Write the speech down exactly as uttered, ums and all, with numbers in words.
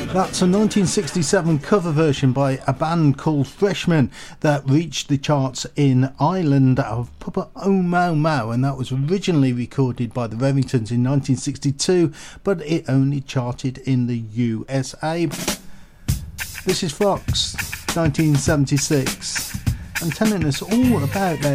That's a nineteen sixty-seven cover version by a band called Freshmen that reached the charts in Ireland of Papa Oh Mau Mau, and that was originally recorded by the Revingtons in nineteen sixty-two, but it only charted in the U S A. This is Fox, nineteen seventy-six, and telling us all about their